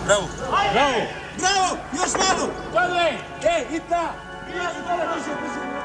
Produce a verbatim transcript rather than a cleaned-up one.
Bravo. Bravo. Bravo, još malo. Padle, e, i ta. I ja ću tebe više, više.